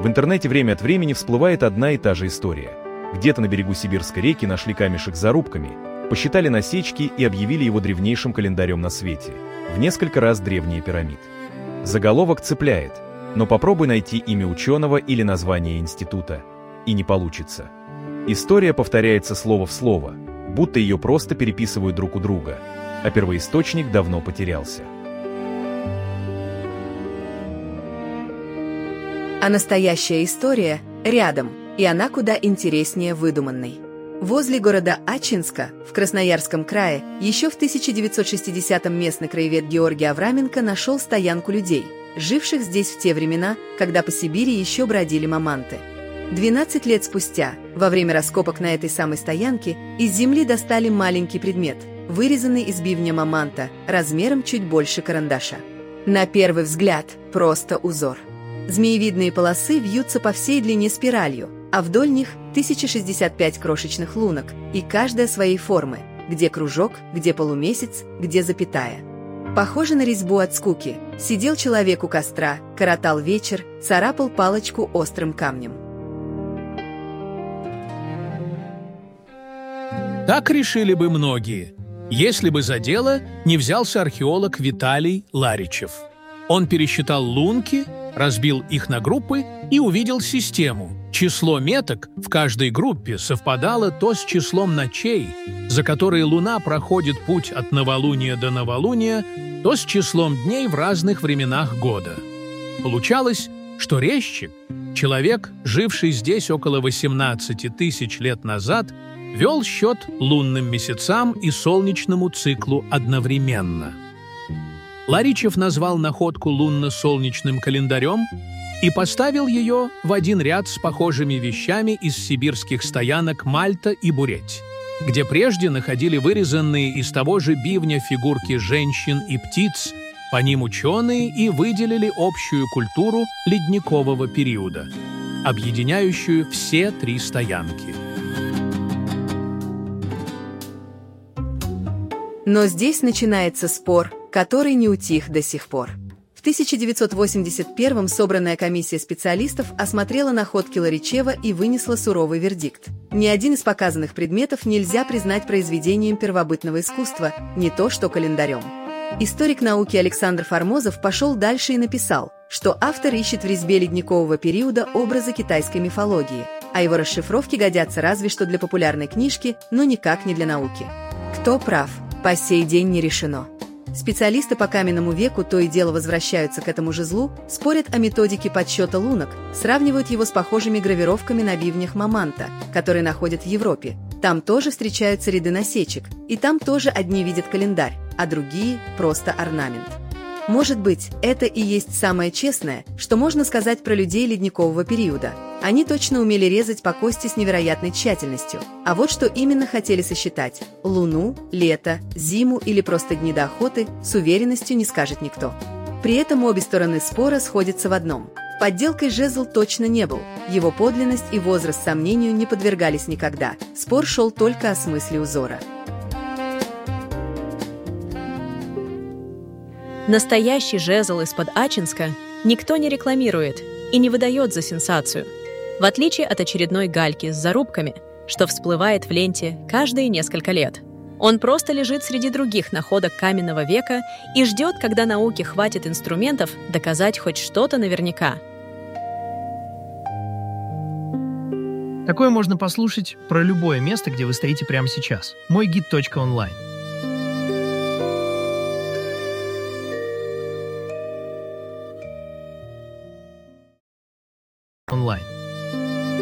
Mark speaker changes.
Speaker 1: В интернете время от времени всплывает одна и та же история. Где-то на берегу Сибирской реки нашли камешек с зарубками, посчитали насечки и объявили его древнейшим календарем на свете, в несколько раз древнее пирамид. Заголовок цепляет, но попробуй найти имя ученого или название института, и не получится. История повторяется слово в слово, будто ее просто переписывают друг у друга, а первоисточник давно потерялся.
Speaker 2: А настоящая история рядом, и она куда интереснее выдуманной. Возле города Ачинска, в Красноярском крае, еще в 1960-м местный краевед Георгий Авраменко нашел стоянку людей, живших здесь в те времена, когда по Сибири еще бродили маманты. 12 лет спустя, во время раскопок на этой самой стоянке, из земли достали маленький предмет, вырезанный из бивня маманта, размером чуть больше карандаша. На первый взгляд, просто узор. Змеевидные полосы вьются по всей длине спиралью, а вдоль них 1065 крошечных лунок, и каждая своей формы, где кружок, где полумесяц, где запятая. Похоже на резьбу от скуки. Сидел человек у костра, коротал вечер, царапал палочку острым камнем.
Speaker 3: Так решили бы многие, если бы за дело не взялся археолог Виталий Ларичев. Он пересчитал лунки, разбил их на группы и увидел систему. Число меток в каждой группе совпадало то с числом ночей, за которые Луна проходит путь от новолуния до новолуния, то с числом дней в разных временах года. Получалось, что резчик, человек, живший здесь около 18 тысяч лет назад, вел счет лунным месяцам и солнечному циклу одновременно. Ларичев назвал находку лунно-солнечным календарем и поставил ее в один ряд с похожими вещами из сибирских стоянок Мальта и Буреть, где прежде находили вырезанные из того же бивня фигурки женщин и птиц. По ним ученые и выделили общую культуру ледникового периода, объединяющую все три стоянки.
Speaker 2: Но здесь начинается спор, который не утих до сих пор. В 1981-м собранная комиссия специалистов осмотрела находки Ларичева и вынесла суровый вердикт. Ни один из показанных предметов нельзя признать произведением первобытного искусства, не то что календарем. Историк науки Александр Формозов пошел дальше и написал, что автор ищет в резьбе ледникового периода образы китайской мифологии, а его расшифровки годятся разве что для популярной книжки, но никак не для науки. Кто прав, по сей день не решено. Специалисты по каменному веку то и дело возвращаются к этому же злу, спорят о методике подсчета лунок, сравнивают его с похожими гравировками на бивнях маманта, которые находят в Европе. Там тоже встречаются ряды насечек, и там тоже одни видят календарь, а другие – просто орнамент. Может быть, это и есть самое честное, что можно сказать про людей ледникового периода. Они точно умели резать по кости с невероятной тщательностью. А вот что именно хотели сосчитать – луну, лето, зиму или просто дни до охоты – с уверенностью не скажет никто. При этом обе стороны спора сходятся в одном – подделкой жезл точно не был, его подлинность и возраст сомнению не подвергались никогда, спор шел только о смысле узора.
Speaker 4: Настоящий жезл из-под Ачинска никто не рекламирует и не выдает за сенсацию, в отличие от очередной гальки с зарубками, что всплывает в ленте каждые несколько лет. Он просто лежит среди других находок каменного века и ждет, когда науке хватит инструментов доказать хоть что-то наверняка.
Speaker 5: Такое можно послушать про любое место, где вы стоите прямо сейчас. Мойгид.онлайн.